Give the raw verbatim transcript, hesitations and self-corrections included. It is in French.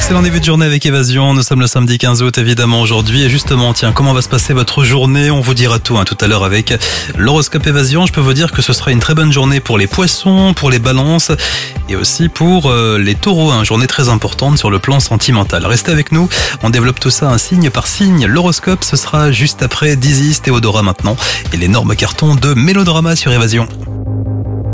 Excellent début de journée avec Évasion. Nous sommes le samedi quinze août évidemment aujourd'hui. Et justement, tiens, comment va se passer votre journée? On vous dira tout hein, tout à l'heure avec l'horoscope Évasion. Je peux vous dire que ce sera une très bonne journée pour les poissons, pour les balances et aussi pour euh, les taureaux. Une hein, journée très importante sur le plan sentimental. Restez avec nous, on développe tout ça un signe par signe. L'horoscope, ce sera juste après Dizzy, Théodora maintenant et l'énorme carton de Mélodrama sur Évasion.